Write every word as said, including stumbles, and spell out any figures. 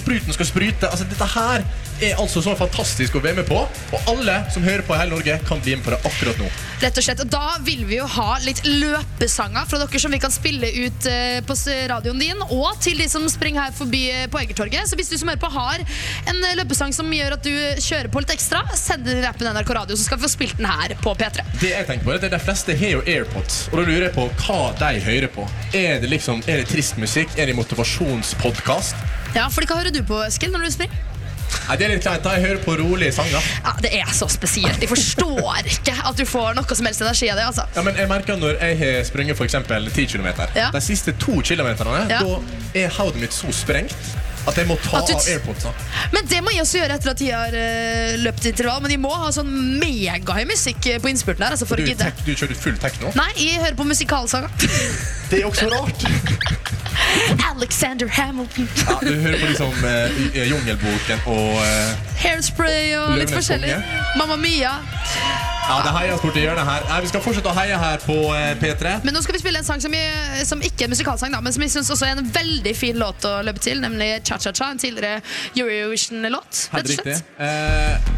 spruten skal sprute. Altså, dette her er altså så fantastisk å være med på, og alle som hører på i hele Norge kan bli med på det akkurat nå. Rett og slett, og da vil vi jo ha litt løpesanger fra dere som vi kan spille ut eh, på radioen din, og til de som springer her forbi eh, på Egertorget. Så hvis du som hører på har en eh, løpesang som gjør at du kjører på litt ekstra, send den i rappen N R K Radio, så skal vi få spilt den her på P tre. Det jeg tenker på er at de fleste har jo AirPods, og da lurer jeg på hva de hører på. Er det liksom, er det trist musikk? Er det motivasjonspodcast? Ja, fordi hva hører du på, Eskil, når du springer? Nei, det er litt kleint da. Jeg hører på rolige sanger. Ja, det er så spesielt. Jeg forstår ikke at du får noe som helst energi av det, altså. Ja, men jeg merker når jeg har sprunget for eksempel ti kilometer. Ja. De siste to kilometerne, Ja. da er hodet mitt så sprengt at jeg må ta At du- av AirPodsa. Men det må jeg også gjøre etter at de har uh, løpt intervall. Men de må ha sånn megahøy musikk på innspurten her, altså, for Du, å gidde. tek, du kjører full tekno. Nei, jeg hører på musikalsanger. Det er også rart. Alexander Hamilton. Ja, du hører på liksom uh, Jungelboken og uh, Hairspray og litt Løvenes forskjellig. konge. Mamma Mia. ja, det heier sport i hjørnet her. Nei, vi skal fortsette å heie her på uh, P tre. Men nå skal vi spille en sang som, jeg, som ikke er en musikalsang, da, men som jeg synes også er en veldig fin låt å løpe til, nemlig Cha Cha Cha, en tidligere Eurovision-låt, rett Helt og slett. riktig. Uh,